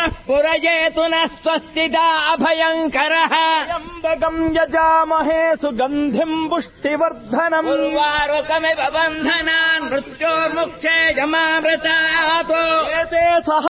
పురయేతు స్వస్తిదా అభయంకరః త్ర్యంబకం యజామహే సుగంధిం పుష్టివర్ధనం ఉర్వారుకమివ బంధనాన్ మృత్యోర్ముక్షే యమామృతాత్ ఏతే సహ